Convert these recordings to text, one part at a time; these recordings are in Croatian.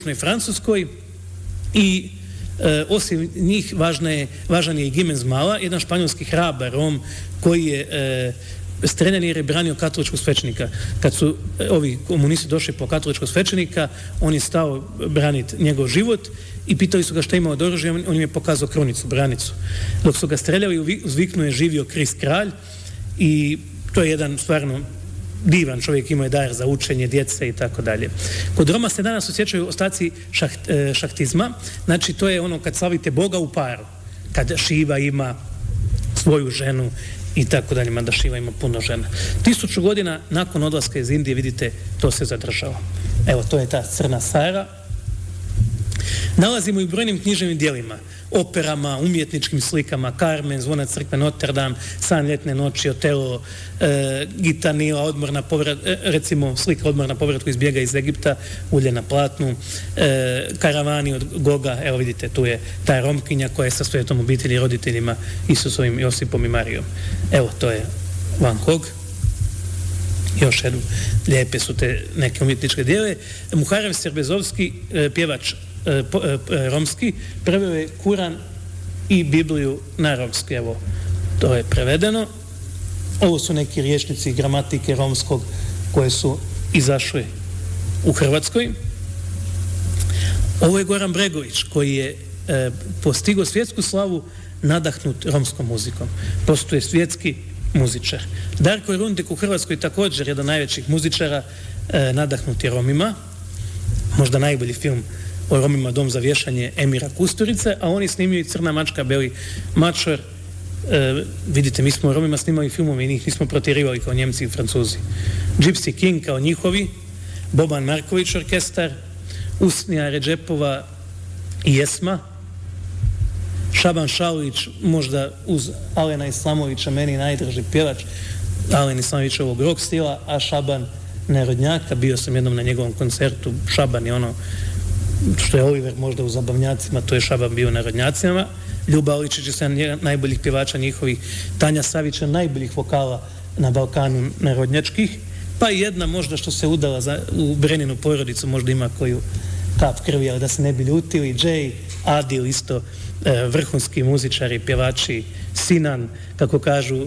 Francuskoj i osim njih važan je i Gimens Mala, jedan španjolski hrabar Rom koji je streljan jer je branio katoličkog svećenika. Kad su ovi komunisti došli po katoličkog svećenika, on je stao braniti njegov život i pitali su ga šta ima od oružja, on im je pokazao krunicu, branicu. Dok su ga streljali, uzviknuo je živio Krist kralj i to je jedan stvarno divan čovjek, imao je dar za učenje djece i tako dalje. Kod Roma se danas osjećaju ostaci šahtizma, znači to je ono kad slavite Boga u paru, kad Šiva ima svoju ženu i tako dalje, mada Šiva ima puno žena. 1000 godina nakon odlaska iz Indije, vidite, to se zadržalo. Evo, to je ta crna Sara. Nalazimo i u brojnim književnim dijelima, operama, umjetničkim slikama, Carmen, Zvona crkve Notre Dame, San ljetne noći, Otelo, Gitanila, odmor na recimo slika odmor na povratku iz bijega iz Egipta, Ulje na platnu, Karavani od Goga, evo vidite, tu je ta Romkinja koja je sa svetom obitelji, roditeljima, Isusovim, Josipom i Marijom. Evo, to je Van Gogh. Još jednu, lijepe su te neke umjetničke dijele. Muharem Serbezovski, pjevač romski, preveo je Kuran i Bibliju na romski, evo, to je prevedeno. Ovo su neki rječnici gramatike romskog koje su izašli u Hrvatskoj. Ovo je Goran Bregović koji je postigao svjetsku slavu nadahnut romskom muzikom. Postoje svjetski muzičar. Darko Rundek u Hrvatskoj također jedan najvećih muzičara, nadahnut je Romima. Možda najbolji film o Romima, Dom za vješanje Emira Kusturice, a oni snimio i Crna mačka, Beli mačor. Vidite, mi smo o Romima snimali filmove i njih nismo protjerivali kao Njemci i Francuzi. Gypsy King kao njihovi, Boban Marković orkestar, Usnija Redžepova i Jesma, Šaban Šaulić, možda uz Alena Islamovića, meni najdraži pjevač Alen Islamovićevog rock stila, a Šaban narodnjaka, bio sam jednom na njegovom koncertu. Šaban je ono što je Oliver možda u Zabavnjacima, to je Šaban bio narodnjacima. Ljuba Oličić je jedan najboljih pjevača njihovih, Tanja Savića najboljih vokala na Balkanu narodnjačkih, pa i jedna možda što se udala u Breninu porodicu, možda ima koju kap krvi, ali da se ne bi ljutili. Jay, Adil isto, vrhunski muzičari, pjevači, Sinan, kako kažu,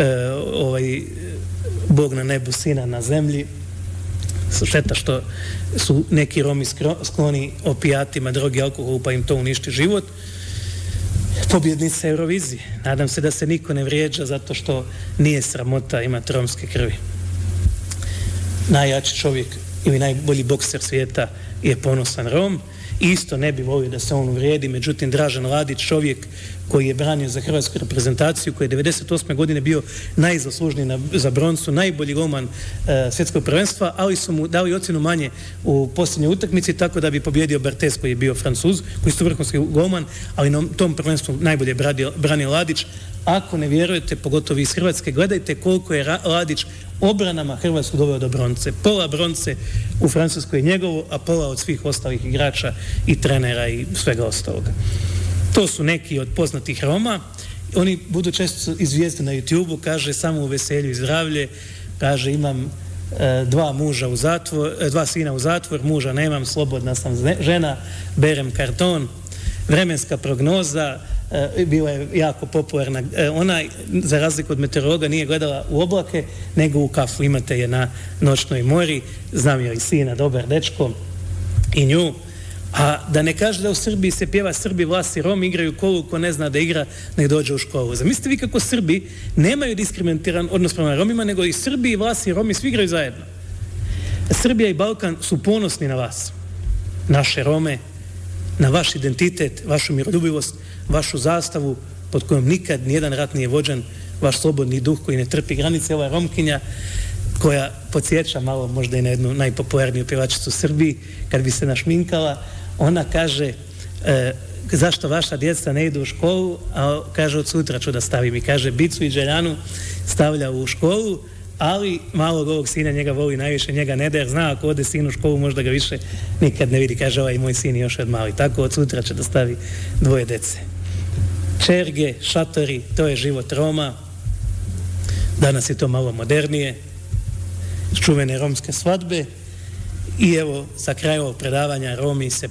Bog na nebu, Sinan na zemlji. Šteta što su neki Romi skloni opijatima, drogi, alkoholu, pa im to uništi život. Pobjednica Eurovizije. Nadam se da se niko ne vrijeđa zato što nije sramota imati romske krvi. Najjači čovjek ili najbolji bokser svijeta je ponosan Rom. Isto ne bi volio da se on uvrijedi, međutim Dražen Ladić, čovjek koji je branio za hrvatsku reprezentaciju, koji je 98. godine bio najzaslužniji za broncu, najbolji golman svjetskog prvenstva, ali su mu dali ocjenu manje u posljednjoj utakmici, tako da bi pobjedio Barthez koji je bio Francuz, koji su vrhunski golman, ali na tom prvenstvu najbolje branio Ladić. Ako ne vjerujete, pogotovo iz Hrvatske, gledajte koliko je Ladić obranama Hrvatsku doveo do bronce. Pola bronce u Francuskoj je njegovo, a pola od svih ostalih igrača i trenera i svega ostaloga. To su neki od poznatih Roma. Oni budu često izvijesti na YouTube-u, kaže samo u veselju i zdravlje, kaže imam dva sina u zatvor, muža nemam, slobodna sam žena, berem karton, vremenska prognoza, bila je jako popularna. Ona, za razliku od meteorologa, nije gledala u oblake, nego u kafu. Imate je na noćnoj mori, znam joj sina, dobar dečko, i nju. A da ne kaže da u Srbiji se pjeva Srbi, Vlasi, Romi igraju kolu, ko ne zna da igra, nek dođe u školu. Zamislite vi kako Srbi nemaju diskriminiran odnos prema Romima, nego i Srbi, Vlasi i Romi svi igraju zajedno. Srbija i Balkan su ponosni na vas, naše Rome, na vaš identitet, vašu miroljubivost, vašu zastavu pod kojom nikad nijedan rat nije vođen, vaš slobodni duh koji ne trpi granice. Ova Romkinja koja podsjeća malo možda i na jednu najpopularniju pjevačicu u Srbiji, kad bi se našminkala, ona kaže zašto vaša djeca ne idu u školu, a kaže od sutra ću da stavim, i kaže Bicu i Đeljanu stavlja u školu, ali malog ovog sina njega voli najviše, njega ne da, jer zna ako ode sin u školu možda ga više nikad ne vidi, kaže ovaj moj sin još od mali, tako od sutra će da stavi 2 djece. Čerge, šatori, to je život Roma, danas je to malo modernije, čuvene romske svadbe I evo, za kraj ovog predavanja Romi se